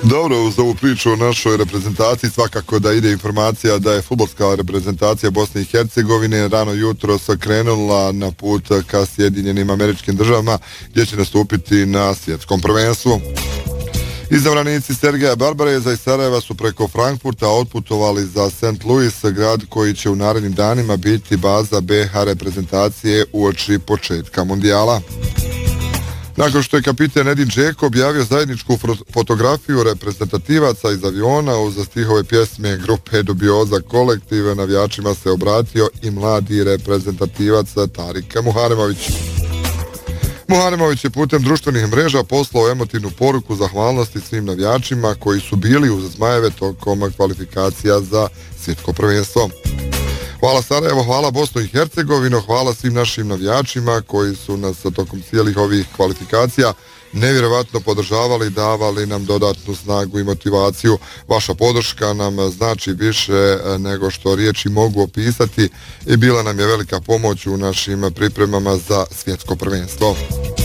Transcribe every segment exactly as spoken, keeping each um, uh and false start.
Dobro, uz ovu priču o našoj reprezentaciji svakako da ide informacija da je fudbalska reprezentacija Bosne i Hercegovine rano jutro krenula na put ka Sjedinjenim Američkim Državama gdje će nastupiti na svjetskom prvenstvu. Izabranici Sergeja Barbareza iz Sarajeva su preko Frankfurta otputovali za Saint Louis, grad koji će u narednim danima biti baza be ha reprezentacije uoči početka mundijala. Nakon što je kapiten Edin Džeko objavio zajedničku fotografiju reprezentativaca iz aviona uz stihove pjesme grupe Dubioza kolektive, navijačima se obratio i mladi reprezentativac Tarik Muharemović. Muharemović je putem društvenih mreža poslao emotivnu poruku zahvalnosti svim navijačima koji su bili uz Zmajeve tokom kvalifikacija za svjetsko prvenstvo. Hvala Sarajevo, hvala Bosno i Hercegovino, hvala svim našim navijačima koji su nas tokom cijelih ovih kvalifikacija nevjerovatno podržavali, davali nam dodatnu snagu i motivaciju. Vaša podrška nam znači više nego što riječi mogu opisati i bila nam je velika pomoć u našim pripremama za svjetsko prvenstvo.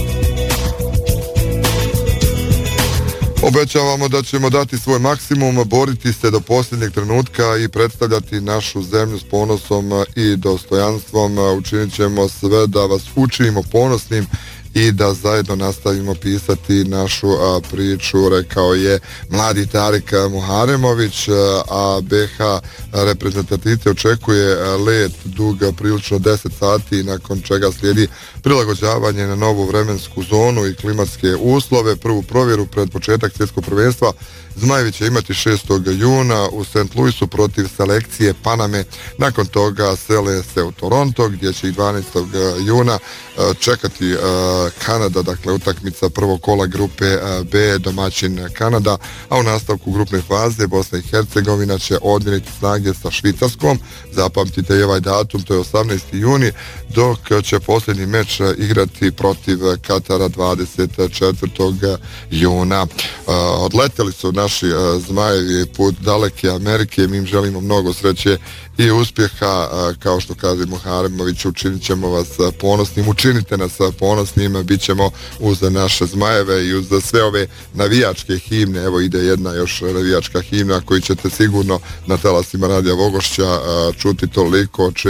Obećavamo da ćemo dati svoj maksimum, boriti se do posljednjeg trenutka i predstavljati našu zemlju s ponosom i dostojanstvom. Učinit ćemo sve da vas učinimo ponosnim i da zajedno nastavimo pisati našu a, priču, rekao je mladi Tarik Muharemović, a be ha reprezentativce očekuje let dug prilično deset sati, nakon čega slijedi prilagođavanje na novu vremensku zonu i klimatske uslove. Prvu provjeru pred početak svjetskog prvenstva Zmajevi će imati šestog juna u Saint Louisu protiv selekcije Paname. Nakon toga sele se u Toronto gdje će i dvanaestog juna čekati Kanada, dakle utakmica prvog kola grupe B, domaćin Kanada, a u nastavku grupne faze Bosna i Hercegovina će odmjeriti snage sa Švicarskom. Zapamtite i ovaj datum, to je osamnaesti juni, dok će posljednji meč igrati protiv Katara dvadeset četvrtog juna. Odleteli su naši Zmajevi put daleke Amerike, mi im želimo mnogo sreće i uspjeha, kao što kaže Muharemović, učinit ćemo vas ponosnim, učinite nas ponosnim, bit ćemo uz naše Zmajeve i uz sve ove navijačke himne. Evo ide jedna još navijačka himna koju ćete sigurno na talasima Radija Vogošća čuti toliko,